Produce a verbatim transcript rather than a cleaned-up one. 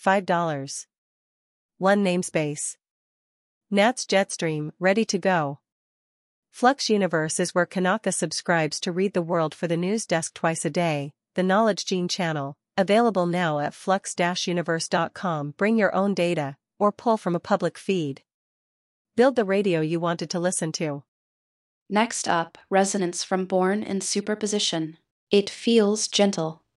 five dollars. one namespace. Nats Jetstream, ready to go. Flux Universe is where Kanaka subscribes to read the world for the news desk twice a day, the Knowledge Gene channel, available now at flux dash universe dot com. Bring your own data, or pull from a public feed. Build the radio you wanted to listen to. Next up, resonance from Born in Superposition. It feels gentle.